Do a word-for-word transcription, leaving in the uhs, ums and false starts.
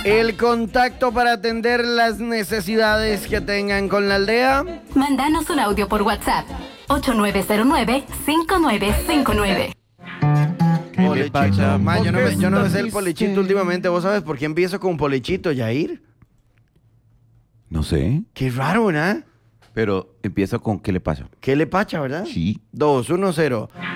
El contacto para atender las necesidades que tengan con la aldea. Mándanos un audio por WhatsApp. ocho nueve cero nueve, cinco nueve cinco nueve. Polichito. Ma, yo no, me, yo no me sé el Triste. polichito últimamente. ¿Vos sabes por qué empiezo con polichito, Yair? No sé, Qué raro, ¿no? pero empiezo con ¿qué le pasa? ¿Qué le pacha, verdad? Sí. Dos, uno, cero.